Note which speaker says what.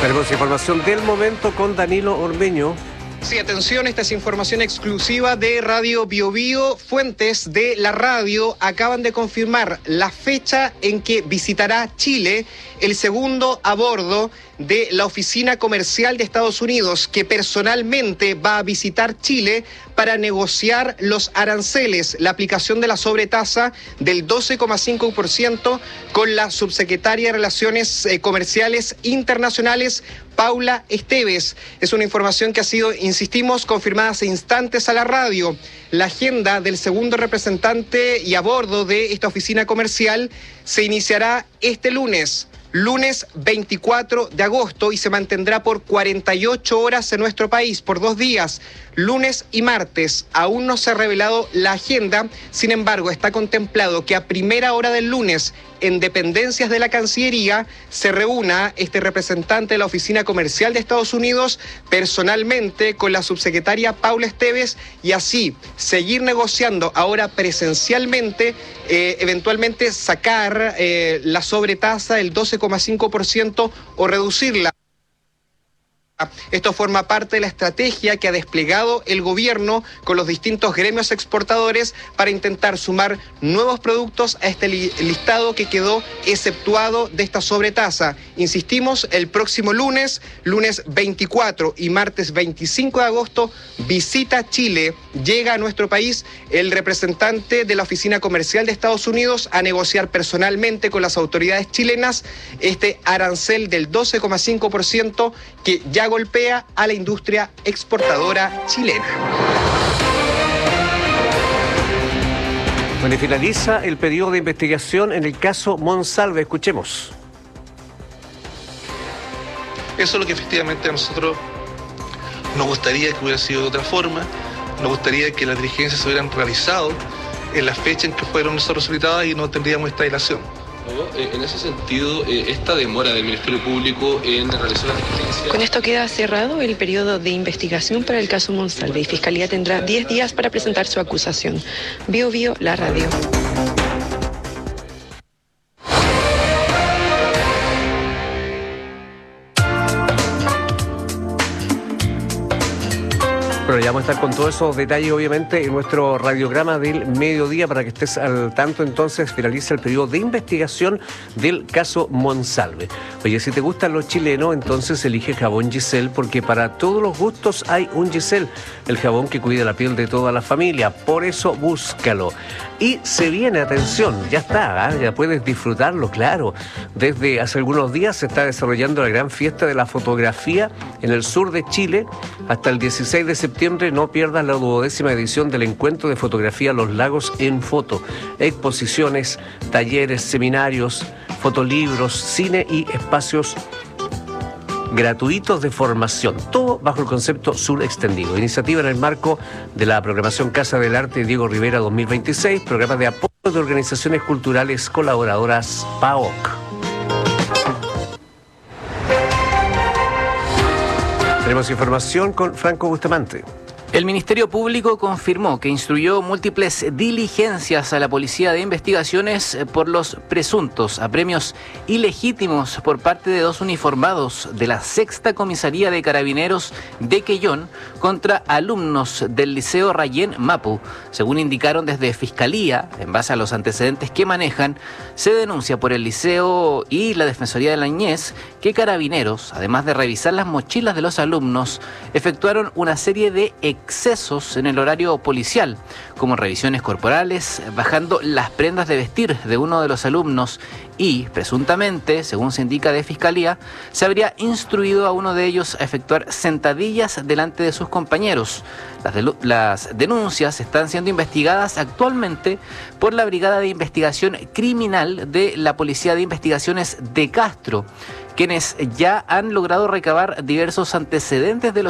Speaker 1: Tenemos información del momento con Danilo Ormeño.
Speaker 2: Sí, atención, esta es información exclusiva de Radio Biobío. Fuentes de la radio acaban de confirmar la fecha en que visitará Chile el segundo a bordo de la Oficina Comercial de Estados Unidos, que personalmente va a visitar Chile para negociar los aranceles, la aplicación de la sobretasa del 12,5% con la subsecretaria de Relaciones Comerciales Internacionales, Paula Esteves. Es una información que ha sido, insistimos, confirmada hace instantes a la radio. La agenda del segundo representante y a bordo de esta oficina comercial se iniciará este lunes 24 de agosto, y se mantendrá por 48 horas en nuestro país, por 2 días, lunes y martes. Aún no se ha revelado la agenda, sin embargo, está contemplado que a primera hora del lunes, en dependencias de la Cancillería, se reúna este representante de la Oficina Comercial de Estados Unidos personalmente con la subsecretaria Paula Esteves, y así seguir negociando ahora presencialmente, eventualmente sacar la sobretasa del 12,5% o reducirla. Esto forma parte de la estrategia que ha desplegado el gobierno con los distintos gremios exportadores para intentar sumar nuevos productos a este listado que quedó exceptuado de esta sobretasa. Insistimos, el próximo lunes 24 y martes 25 de agosto, visita Chile. Llega a nuestro país el representante de la Oficina Comercial de Estados Unidos a negociar personalmente con las autoridades chilenas este arancel del 12,5% que ya golpea a la industria exportadora chilena.
Speaker 1: Bueno, y finaliza el periodo de investigación en el caso Monsalve. Escuchemos.
Speaker 3: Eso es lo que efectivamente a nosotros nos gustaría que hubiera sido de otra forma. Nos gustaría que las diligencias se hubieran realizado en la fecha en que fueron solicitadas y no tendríamos esta dilación.
Speaker 4: En ese sentido, esta demora del Ministerio Público en realizar las diligencias...
Speaker 5: Con esto queda cerrado el periodo de investigación para el caso Monsalve y Fiscalía tendrá 10 días para presentar su acusación. Biobío, la radio.
Speaker 1: Pero ya vamos a estar con todos esos detalles, obviamente, en nuestro radiograma del mediodía, para que estés al tanto. Entonces, finaliza el periodo de investigación del caso Monsalve. Oye, si te gustan los chilenos, entonces elige jabón Giselle, porque para todos los gustos hay un Giselle, el jabón que cuida la piel de toda la familia. Por eso, búscalo. Y se viene, atención, ya está, ya puedes disfrutarlo, claro. Desde hace algunos días se está desarrollando la gran fiesta de la fotografía en el sur de Chile. Hasta el 16 de septiembre no pierdas la 12ª edición del encuentro de fotografía Los Lagos en Foto. Exposiciones, talleres, seminarios, fotolibros, cine y espacios gratuitos de formación, todo bajo el concepto Sur Extendido. Iniciativa en el marco de la programación Casa del Arte Diego Rivera 2026, programa de apoyo de organizaciones culturales colaboradoras PAOC. Tenemos información con Franco Bustamante.
Speaker 6: El Ministerio Público confirmó que instruyó múltiples diligencias a la Policía de Investigaciones por los presuntos apremios ilegítimos por parte de 2 uniformados de la 6ª Comisaría de Carabineros de Quellón contra alumnos del Liceo Rayén Mapu. Según indicaron desde Fiscalía, en base a los antecedentes que manejan, se denuncia por el Liceo y la Defensoría de la Niñez que Carabineros, además de revisar las mochilas de los alumnos, efectuaron una serie de excesos en el horario policial, como revisiones corporales, bajando las prendas de vestir de uno de los alumnos y, presuntamente, según se indica de Fiscalía, se habría instruido a uno de ellos a efectuar sentadillas delante de sus compañeros. Las denuncias están siendo investigadas actualmente por la Brigada de Investigación Criminal de la Policía de Investigaciones de Castro, quienes ya han logrado recabar diversos antecedentes de los